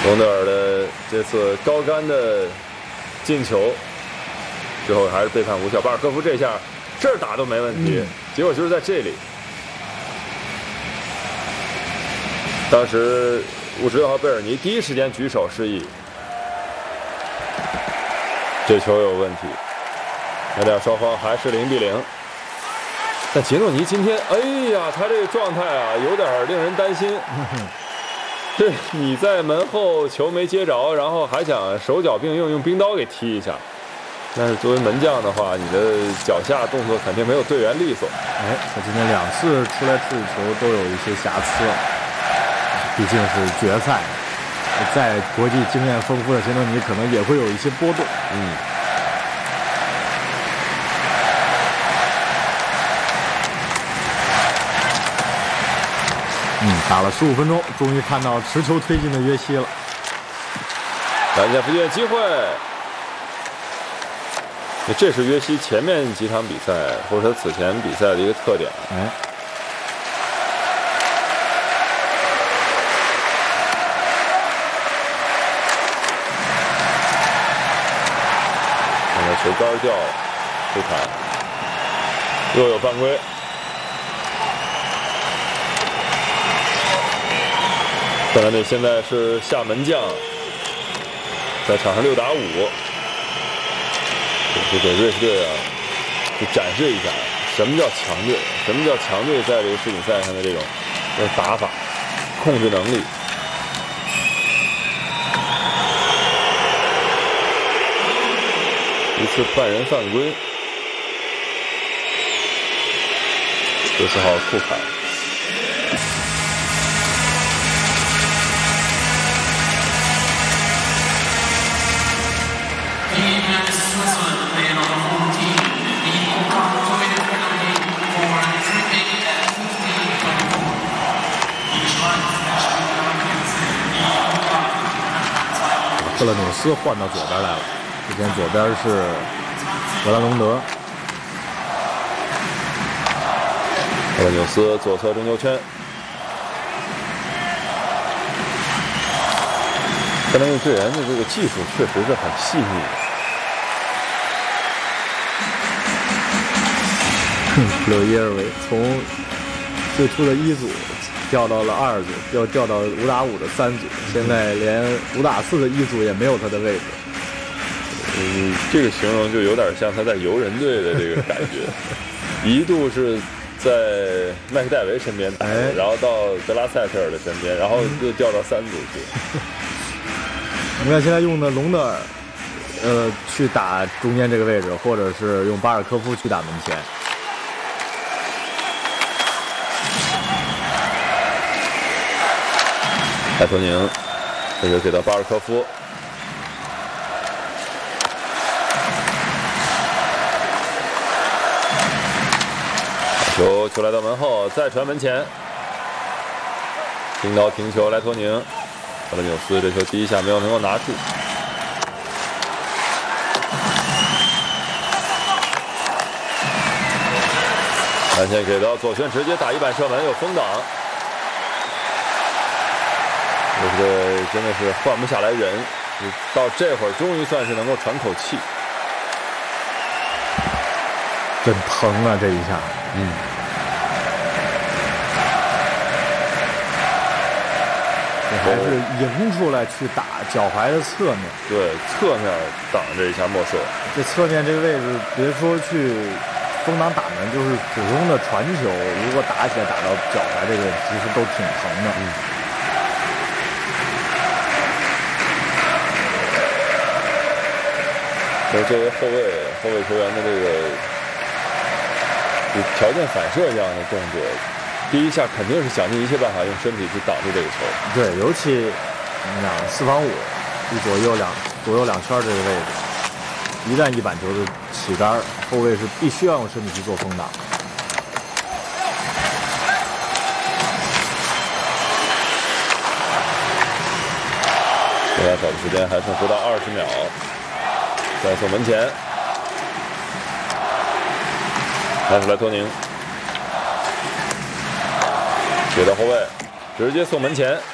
隆德尔的这次高杆的进球，最后还是被判无效。巴尔科夫这下这儿打都没问题，结果就是在这里。当时56号贝尔尼第一时间举手示意，这球有问题。那这样双方还是0比0。但杰诺尼今天，哎呀，他这个状态啊，有点令人担心。对，你在门后球没接着，然后还想手脚并用，用冰刀给踢一下。但是作为门将的话，你的脚下动作肯定没有队员利索。 哎，他今天2次出来处理球都有一些瑕疵，毕竟是决赛，在国际经验丰富的杰诺尼可能也会有一些波动。打了15分钟，终于看到持球推进的约西了。 拦下附近的机会，这是约西前面几场比赛或者他此前比赛的一个特点。看到球杆掉了，不传，又有犯规。本拉内现在是下门将，在场上6打5，就给瑞士队啊，就展示一下什么叫强队，什么叫强队在这个世锦赛上的这种打法、控制能力。一次半人犯规，14号库卡。 赫勒纽斯换到左边来了，之前左边是格兰隆德。 赫勒纽斯左侧中球圈，看来队员的这个技术确实是很细腻。 普柳伊尔维从最初的1组调到了2组，又调到5打5的3组，现在连5打4的1组也没有他的位置。 这个形容就有点像他在游人队的这个感觉，一度是在麦克戴维身边打，然后到德拉塞特尔的身边，然后又调到3组去。 你看现在用的隆德尔，去打中间这个位置，或者是用巴尔科夫去打门前。 莱托宁，这个给到巴尔科夫，球来到门后，再传门前，冰刀停球，莱托宁，赫勒纽斯这球第一下没有能够拿住。篮线给到左旋，直接打1板射门，有封挡。这个真的是换不下来人，到这会儿终于算是能够喘口气。 真疼啊这一下！还是迎出来去打脚踝的侧面。 对，侧面挡这一下莫瑟。 这侧面这个位置，别说去封挡打门，就是普通的传球，如果打起来打到脚踝这个，其实都挺疼的。 作为后卫球员的这个有条件反射一样的动作，第一下肯定是想尽一切办法用身体去挡住这个球。 对，尤其你想4防5，左右两圈这个位置，一旦一板球的起杆，后卫是必须要用身体去做封挡。 现在手的时间还剩不到20秒，再送门前，还是莱托宁，给到后卫，直接送门前。